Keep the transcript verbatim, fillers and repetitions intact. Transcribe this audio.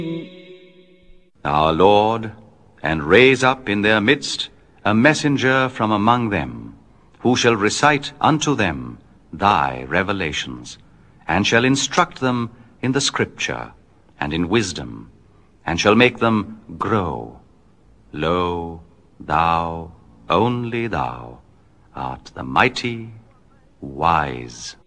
our Lord, and raise up in their midst a messenger from among them, who shall recite unto them thy revelations, and shall instruct them in the Scripture and in wisdom, and shall make them grow. Lo, thou, only thou, art the mighty, wise